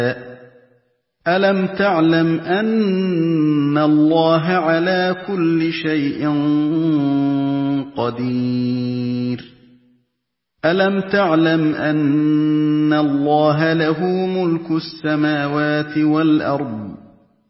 أَلَمْ تَعْلَمْ أَنَّ اللَّهَ عَلَىٰ كُلِّ شَيْءٍ قَدِيرٌ أَلَمْ تَعْلَمْ أَنَّ اللَّهَ لَهُ مُلْكُ السَّمَاوَاتِ وَالْأَرْضِ